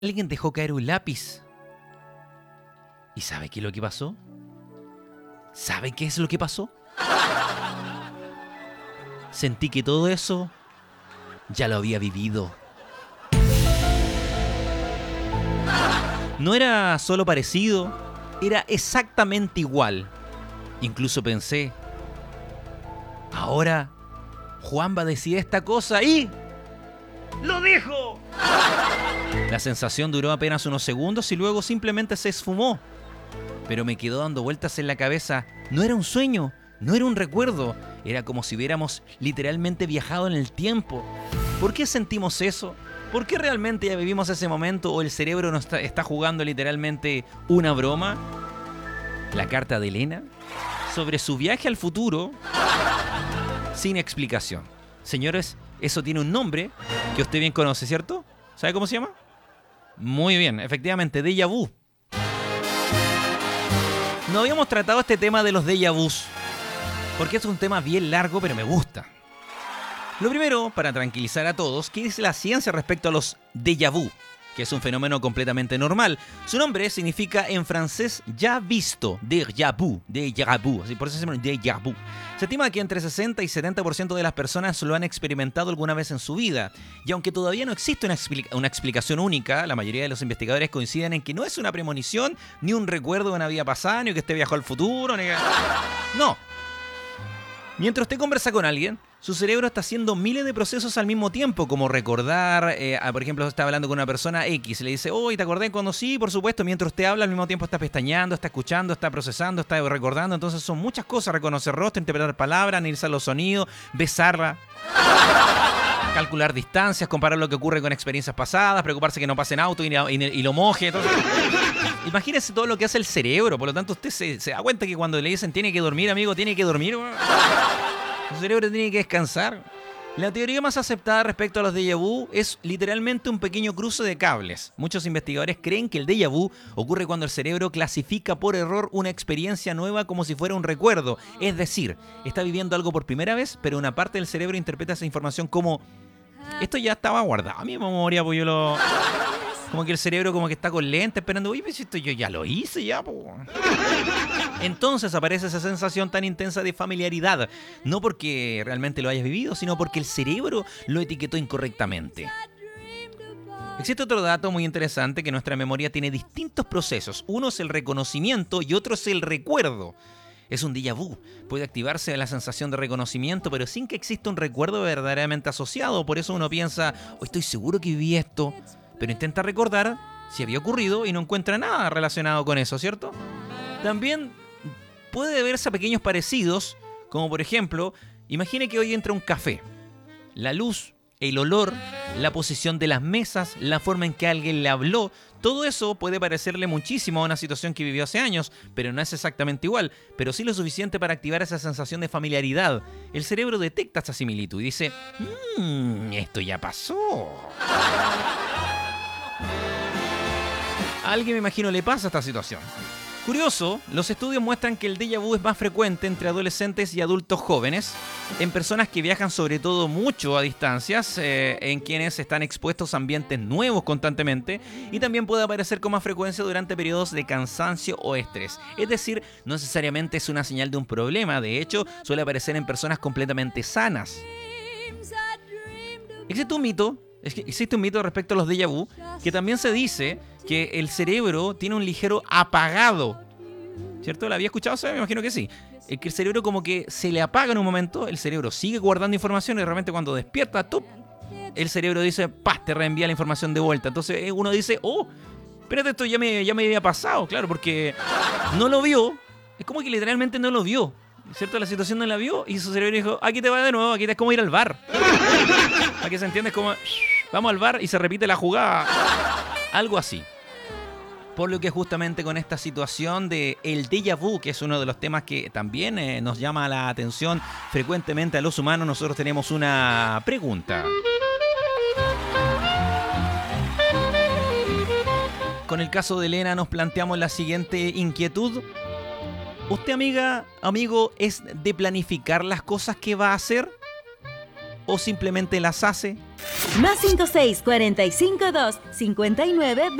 Alguien dejó caer un lápiz. ¿Y sabe qué es lo que pasó? ¿Sabe qué es lo que pasó? Sentí que todo eso ya lo había vivido. No era solo parecido, era exactamente igual. Incluso pensé, ahora Juan va a decir esta cosa y... ¡lo dijo! La sensación duró apenas unos segundos y luego simplemente se esfumó. Pero me quedó dando vueltas en la cabeza. No era un sueño, no era un recuerdo. Era como si hubiéramos literalmente viajado en el tiempo. ¿Por qué sentimos eso? ¿Por qué realmente ya vivimos ese momento o el cerebro nos está jugando literalmente una broma? La carta de Elena sobre su viaje al futuro sin explicación. Señores, eso tiene un nombre que usted bien conoce, ¿cierto? ¿Sabe cómo se llama? Muy bien, efectivamente, déjà vu. No habíamos tratado este tema de los déjà vus, porque es un tema bien largo, pero me gusta. Lo primero, para tranquilizar a todos, ¿qué dice la ciencia respecto a los déjà vu? Que es un fenómeno completamente normal. Su nombre significa en francés ya visto, déjà vu, así por eso se llama déjà vu. Se estima que entre 60 y 70% de las personas lo han experimentado alguna vez en su vida. Y aunque todavía no existe una explicación única, la mayoría de los investigadores coinciden en que no es una premonición, ni un recuerdo de una vida pasada, ni que usted viajó al futuro, ni que... No. Mientras usted conversa con alguien, su cerebro está haciendo miles de procesos al mismo tiempo, como recordar, por ejemplo, está hablando con una persona X, le dice, oh, ¿te acordé cuando sí? Por supuesto, mientras usted habla, al mismo tiempo está pestañeando, está escuchando, está procesando, está recordando, entonces son muchas cosas, reconocer rostro, interpretar palabras, analizar los sonidos, besarla, calcular distancias, comparar lo que ocurre con experiencias pasadas, preocuparse que no pase en auto y lo moje, entonces... Imagínese todo lo que hace el cerebro, por lo tanto usted se da cuenta que cuando le dicen tiene que dormir, amigo, tiene que dormir, su cerebro tiene que descansar. La teoría más aceptada respecto a los déjà vu es literalmente un pequeño cruce de cables. Muchos investigadores creen que el déjà vu ocurre cuando el cerebro clasifica por error una experiencia nueva como si fuera un recuerdo. Es decir, está viviendo algo por primera vez, pero una parte del cerebro interpreta esa información como esto ya estaba guardado a mi memoria, pues yo lo... Como que el cerebro como que está con lente esperando, oye, pues esto yo ya lo hice ya, po. Entonces aparece esa sensación tan intensa de familiaridad, no porque realmente lo hayas vivido, sino porque el cerebro lo etiquetó incorrectamente. Existe otro dato muy interesante, que nuestra memoria tiene distintos procesos. Uno es el reconocimiento y otro es el recuerdo. Es un déjà vu. Puede activarse la sensación de reconocimiento, pero sin que exista un recuerdo verdaderamente asociado. Por eso uno piensa, oh, estoy seguro que viví esto, pero intenta recordar si había ocurrido y no encuentra nada relacionado con eso, ¿cierto? También puede verse a pequeños parecidos, como por ejemplo, imagine que hoy entra un café. La luz, el olor, la posición de las mesas, la forma en que alguien le habló, todo eso puede parecerle muchísimo a una situación que vivió hace años, pero no es exactamente igual, pero sí lo suficiente para activar esa sensación de familiaridad. El cerebro detecta esta similitud y dice, esto ya pasó. A alguien, me imagino, le pasa esta situación. Curioso, los estudios muestran que el déjà vu es más frecuente entre adolescentes y adultos jóvenes, en personas que viajan sobre todo mucho a distancias, en quienes están expuestos a ambientes nuevos constantemente, y también puede aparecer con más frecuencia durante periodos de cansancio o estrés. Es decir, no necesariamente es una señal de un problema, de hecho, suele aparecer en personas completamente sanas. Existe un mito respecto a los déjà vu, que también se dice que el cerebro tiene un ligero apagado. ¿Cierto? ¿La había escuchado? Me imagino que sí. Que el cerebro como que se le apaga en un momento, el cerebro sigue guardando información y de repente cuando despierta, ¡tup!, el cerebro dice, ¡pah!, te reenvía la información de vuelta. Entonces uno dice, oh, espérate, esto ya me había pasado, claro, porque no lo vio. Es como que literalmente no lo vio, ¿cierto? La situación no la vio y su cerebro dijo, aquí te va de nuevo, aquí es como ir al bar. Para que se entienda, es como, vamos al bar y se repite la jugada. Algo así. Por lo que justamente con esta situación de el déjà vu, que es uno de los temas que también nos llama la atención frecuentemente a los humanos, nosotros tenemos una pregunta. Con el caso de Elena nos planteamos la siguiente inquietud. ¿Usted, amiga, amigo, es de planificar las cosas que va a hacer? o simplemente las hace? +56 45 2 59